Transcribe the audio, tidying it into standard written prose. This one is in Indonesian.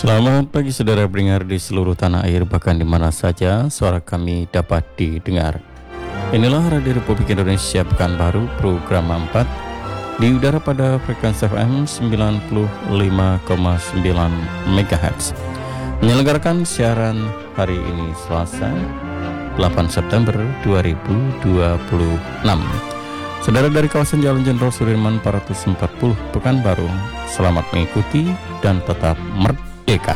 Selamat pagi saudara pendengar di seluruh tanah air, bahkan di mana saja suara kami dapat didengar. Inilah Radio Republik Indonesia Pekanbaru, program 4 di udara pada frekuensi FM 95,9 MHz. Menyelenggarakan siaran hari ini Selasa 8 September 2026. Saudara dari kawasan Jalan Jenderal Sudirman 440 Pekanbaru, selamat mengikuti dan tetap merdeka.